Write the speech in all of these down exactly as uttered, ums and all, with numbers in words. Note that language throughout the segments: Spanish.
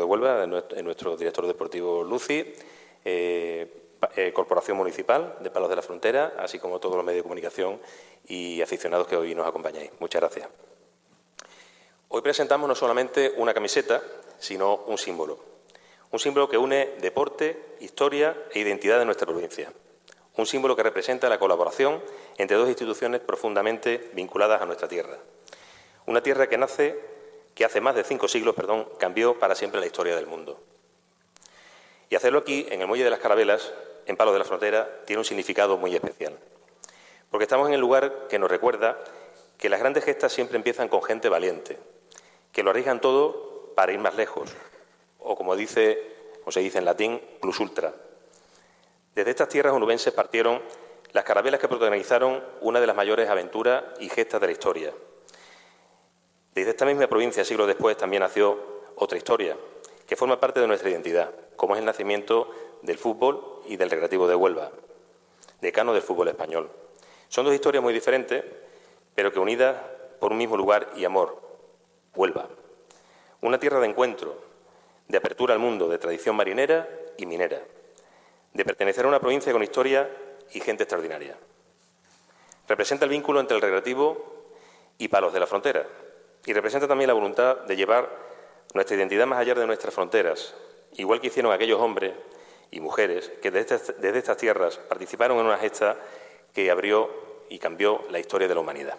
Huelva, nuestro director deportivo Luci, eh, eh, Corporación Municipal de Palos de la Frontera, así como todos los medios de comunicación y aficionados que hoy nos acompañáis. Muchas gracias. Hoy presentamos no solamente una camiseta, sino un símbolo. Un símbolo que une deporte, historia e identidad de nuestra provincia. Un símbolo que representa la colaboración entre dos instituciones profundamente vinculadas a nuestra tierra. Una tierra que nace, que hace más de cinco siglos, perdón, cambió para siempre la historia del mundo. Y hacerlo aquí, en el Muelle de las Carabelas, en Palos de la Frontera, tiene un significado muy especial. Porque estamos en el lugar que nos recuerda que las grandes gestas siempre empiezan con gente valiente, que lo arriesgan todo para ir más lejos, o como dice, o se dice en latín, plus ultra. Desde estas tierras onubenses partieron las carabelas que protagonizaron una de las mayores aventuras y gestas de la historia. Desde esta misma provincia, siglos después, también nació otra historia, que forma parte de nuestra identidad, como es el nacimiento del fútbol y del Recreativo de Huelva, decano del fútbol español. Son dos historias muy diferentes, pero que unidas por un mismo lugar y amor, Huelva. Una tierra de encuentro, de apertura al mundo, de tradición marinera y minera, de pertenecer a una provincia con historia y gente extraordinaria. Representa el vínculo entre el Recreativo y Palos de la Frontera, y representa también la voluntad de llevar nuestra identidad más allá de nuestras fronteras, igual que hicieron aquellos hombres y mujeres que desde estas, desde estas tierras participaron en una gesta que abrió y cambió la historia de la humanidad.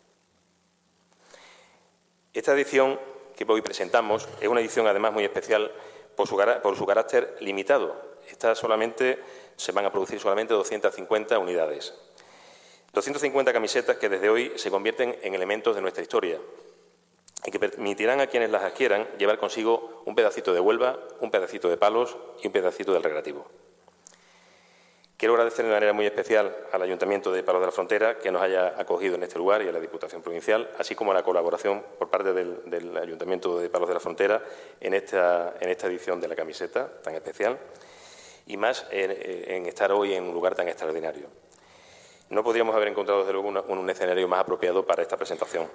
Esta edición que hoy presentamos es una edición además muy especial por su, por su carácter limitado. Esta solamente, se van a producir solamente doscientas cincuenta unidades. doscientas cincuenta camisetas que desde hoy se convierten en elementos de nuestra historia y que permitirán a quienes las adquieran llevar consigo un pedacito de Huelva, un pedacito de Palos y un pedacito del Recreativo. Quiero agradecer de manera muy especial al Ayuntamiento de Palos de la Frontera que nos haya acogido en este lugar y a la Diputación Provincial, así como a la colaboración por parte del, del Ayuntamiento de Palos de la Frontera en esta, en esta edición de la camiseta tan especial y más en, en estar hoy en un lugar tan extraordinario. No podríamos haber encontrado, desde luego, una, un escenario más apropiado para esta presentación.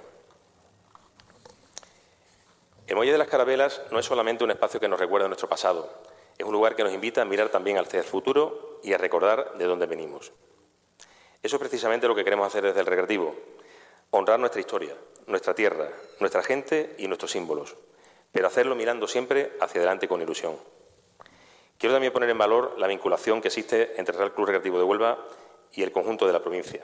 El Muelle de las Carabelas no es solamente un espacio que nos recuerda nuestro pasado, es un lugar que nos invita a mirar también hacia el futuro y a recordar de dónde venimos. Eso es precisamente lo que queremos hacer desde el Recreativo, honrar nuestra historia, nuestra tierra, nuestra gente y nuestros símbolos, pero hacerlo mirando siempre hacia adelante con ilusión. Quiero también poner en valor la vinculación que existe entre el Real Club Recreativo de Huelva y el conjunto de la provincia.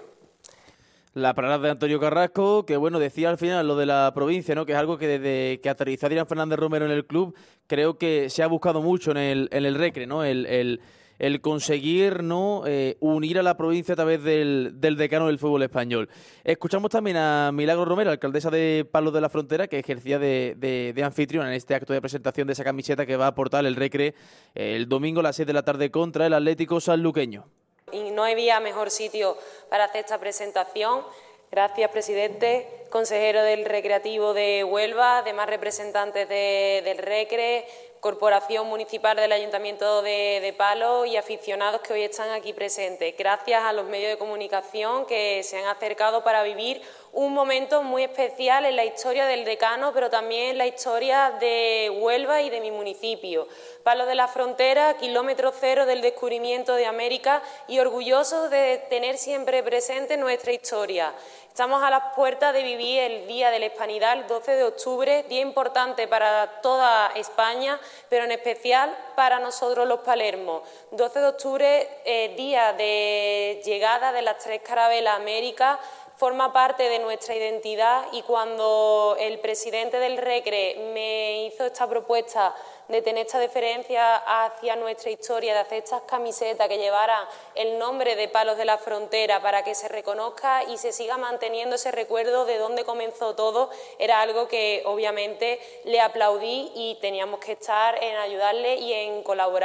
La palabra de Antonio Carrasco, que bueno, decía al final lo de la provincia, ¿no? Que es algo que desde que aterrizó Adrián Fernández Romero en el club, creo que se ha buscado mucho en el, en el Recre, ¿no? El, el, el conseguir, ¿no? Eh, unir a la provincia a través del, del decano del fútbol español. Escuchamos también a Milagro Romero, alcaldesa de Palos de la Frontera, que ejercía de, de, de anfitriona en este acto de presentación de esa camiseta que va a aportar el Recre el domingo a las seis de la tarde contra el Atlético Sanluqueño. Y no había mejor sitio para hacer esta presentación. Gracias, presidente, consejero del Recreativo de Huelva, demás representantes de, del Recre, Corporación Municipal del Ayuntamiento de, de Palos y aficionados que hoy están aquí presentes. Gracias a los medios de comunicación que se han acercado para vivir un momento muy especial en la historia del decano, pero también en la historia de Huelva y de mi municipio. Palos de la Frontera, kilómetro cero del descubrimiento de América y orgullosos de tener siempre presente nuestra historia. Estamos a las puertas de vivir el Día de la Hispanidad, el doce de octubre, día importante para toda España, pero en especial para nosotros los palermos. doce de octubre, eh, día de llegada de las tres carabelas a América, forma parte de nuestra identidad y cuando el presidente del Recre me hizo esta propuesta de tener esta deferencia hacia nuestra historia, de hacer estas camisetas que llevaran el nombre de Palos de la Frontera para que se reconozca y se siga manteniendo ese recuerdo de dónde comenzó todo, era algo que obviamente le aplaudí y teníamos que estar en ayudarle y en colaborar.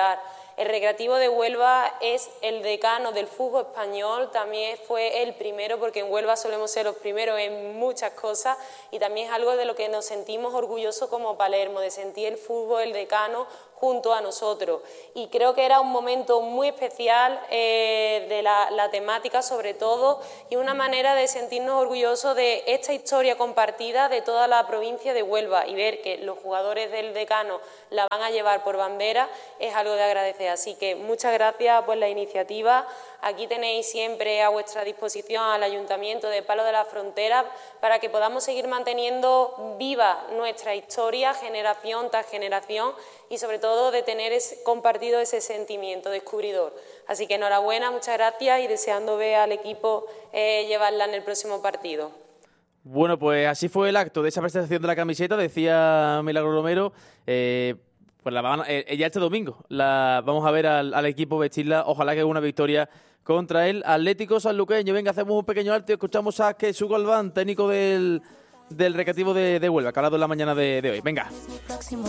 El Recreativo de Huelva es el decano del fútbol español, también fue el primero, porque en Huelva solemos ser los primeros en muchas cosas, y también es algo de lo que nos sentimos orgullosos como Palermo, de sentir el fútbol, el decano, junto a nosotros. Y creo que era un momento muy especial eh, de la, la temática sobre todo, y una manera de sentirnos orgullosos de esta historia compartida de toda la provincia de Huelva, y ver que los jugadores del decano la van a llevar por bandera es algo de agradecer. Así que muchas gracias por la iniciativa. Aquí tenéis siempre a vuestra disposición al Ayuntamiento de Palos de la Frontera para que podamos seguir manteniendo viva nuestra historia generación tras generación, y sobre todo de tener ese, compartido ese sentimiento descubridor. Así que enhorabuena, muchas gracias, y deseando ver al equipo eh, llevarla en el próximo partido. Bueno, pues así fue el acto de esa presentación de la camiseta, decía Milagro Romero. Eh, pues la van, eh, ya este domingo la vamos a ver al, al equipo vestirla, ojalá que una victoria contra el Atlético Sanluqueño. Venga, hacemos un pequeño alto y escuchamos a Jesús Galván, técnico del, del Recreativo de, de Huelva, que ha hablado en la mañana de, de hoy. Venga.